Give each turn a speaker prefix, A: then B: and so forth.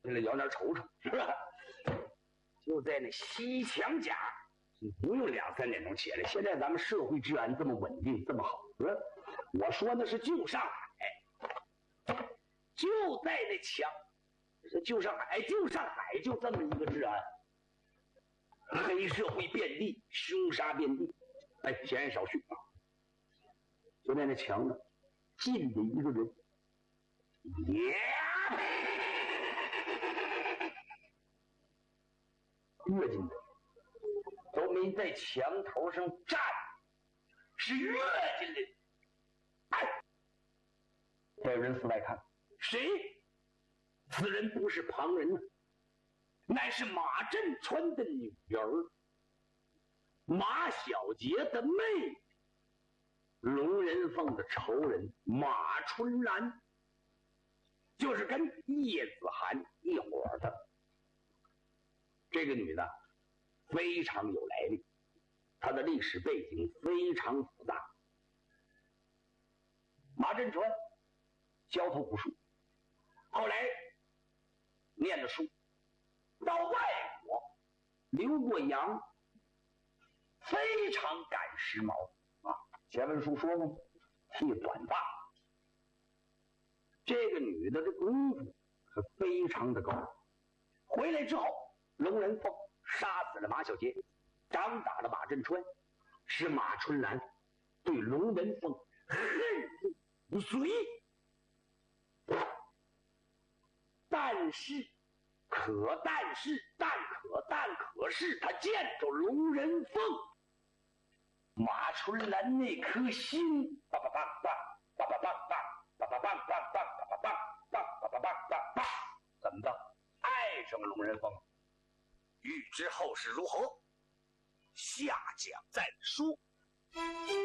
A: 来要点瞅瞅，是吧？就在那西墙角，不用2-3点钟起来。现在咱们社会治安这么稳定，这么好，是吧？我说的是旧上海，就在那墙，这旧上海，旧上海就这么一个治安，黑社会遍地，凶杀遍地。哎，闲言少叙啊，就在那墙上进的一个人，跃进来，都没在墙头上站，是跃进来。哎，再有人四外看，谁？此人不是旁人呢，乃是马振川的女儿，马小杰的妹妹，龙人凤的仇人马春兰，就是跟叶子涵一伙的。这个女的非常有来历，她的历史背景非常复杂。马振川教头武术，后来念了书，到外国留过洋，非常赶时髦啊！前文书说过，剃短发。这个女的的功夫是非常的高。回来之后，龙人凤杀死了马小杰，掌打了马振川，使马春兰对龙人凤恨入骨髓。但是他见着龙人凤，马春兰那颗心，叭叭叭叭叭叭叭叭叭叭叭叭叭叭叭叭叭叭叭，怎么的？爱上了龙人凤。
B: 欲知后事如何，下讲再说。